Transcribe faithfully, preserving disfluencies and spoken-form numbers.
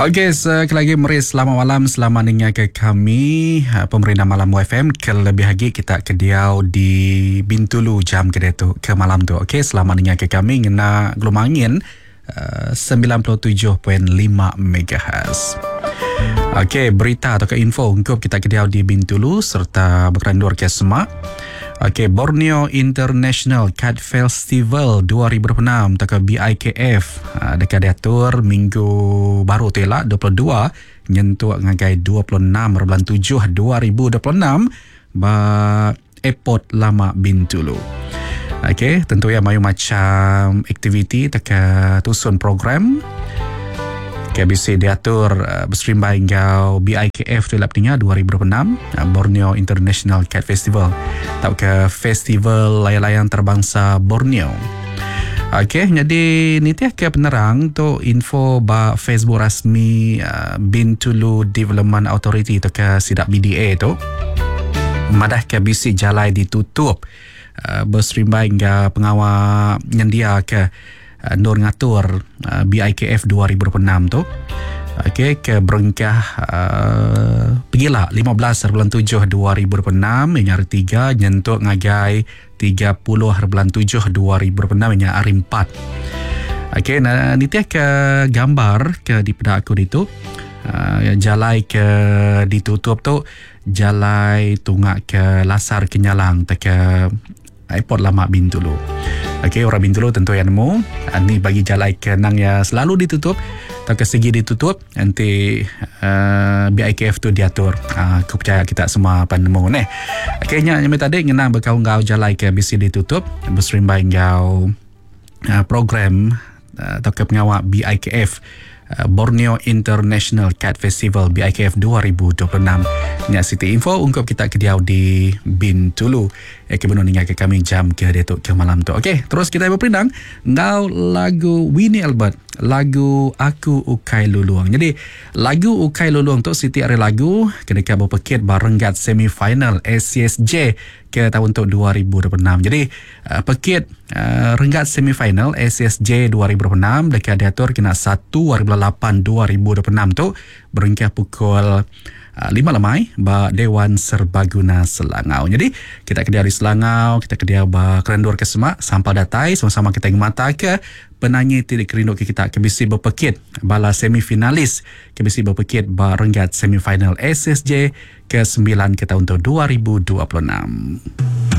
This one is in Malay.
Okey, sekali lagi meri selamat malam, selamat dengar ke kami Pemerintah Malam Y F M. Kelebih lagi kita kediau di Bintulu jam kedai tu ke malam tu. Okey, selamat dengar ke kami ngena gelombang angin uh, sembilan puluh tujuh perpuluhan lima megahertz. Okey, berita atau ke info untuk kita kediau di Bintulu serta berkendur ke Semak. Okey, Borneo International Cat Festival dua ribu dua puluh enam atau B I K F uh, dekat diatur minggu baru tu lah dua puluh dua nyentuh ngagai dua puluh enam bulan tujuh dua ribu dua puluh enam ba Airport Lama Bintulu. Okey, tentu ya mayu macam aktiviti dekat tusun program K B C diatur uh, berserimbang hingga B I K F tu lap tinggal dua ribu dua puluh enam uh, Borneo International Cat Festival atau ke Festival Layang-Layang Terbangsa Borneo. Okey, jadi ni tiap ke penerang tu info ba Facebook rasmi uh, Bintulu Development Authority atau ke Sidak B D A tu madah K B C jalai ditutup uh, berserimbang hingga pengawal nyendia ke Uh, nur ngatur uh, B I K F dua ribu dua puluh enam tu. Okey, ke berengkah uh, pergilah lima belas bulan tujuh dua ribu dua puluh enam hingga hari tiga nyentuk ngagai tiga puluh bulan tujuh dua ribu dua puluh enam hingga hari empat. Okey, nah ni tiap ke gambar ke di pedak aku itu uh, jalai ke ditutup tu jalai tungak ke Lasar Kenyalang ke Airport Lama Bintulu. Okey, orang Bintulu tentu yang nemu. Ini bagi jalan ke nang ya selalu ditutup atau ke segi ditutup nanti uh, B I K F tu diatur. Uh, aku percaya kita semua akan nemu ni. Okey, nya nyamai tadi ngenang berkaung gau jalan ke B C ditutup berserimbang gau uh, program uh, atau ke pengawal B I K F uh, Borneo International Cat Festival B I K F dua ribu dua puluh enam. Nya City Info ungkap kita kediau di Bintulu. Eh, kebenar ingat ke kami jam ke hari tu ke malam tu. Okey, terus kita berperindang ngau lagu Winnie Albert, lagu Aku Ukai Luluang. Jadi lagu Ukai Luluang tu Siti ada lagu ketika berpekit barenggat semifinal S C S J ke tahun tu dua ribu dua puluh enam. Jadi uh, pekit uh, renggat semifinal S C S J dua ribu dua puluh enam dekat diatur kena satu hari bulan lapan dua ribu dua puluh enam tu berengkah pukul Uh, lima lemai ba Dewan Serbaguna Selangau. Jadi kita kedia di Selangau, kita kedia ba Kerendur ke Semak sampai datai sama-sama kita mata ke penyanyi tidak kerindu ke kita ke bisi berpekit bala semifinalis ke bisi berpekit ba renggat semifinal S S J ke sembilan ke tahun tu dua ribu dua puluh enam.